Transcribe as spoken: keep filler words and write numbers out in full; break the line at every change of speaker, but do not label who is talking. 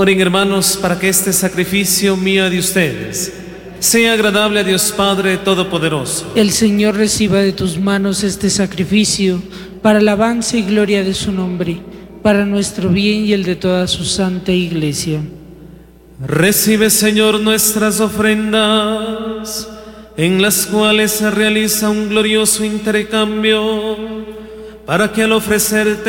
Oren, hermanos, para que este sacrificio mío de ustedes sea agradable a Dios Padre Todopoderoso.
El Señor reciba de tus manos este sacrificio para alabanza y gloria de su nombre, para nuestro bien y el de toda su santa Iglesia.
Recibe, Señor, nuestras ofrendas, en las cuales se realiza un glorioso intercambio, para que al ofrecerte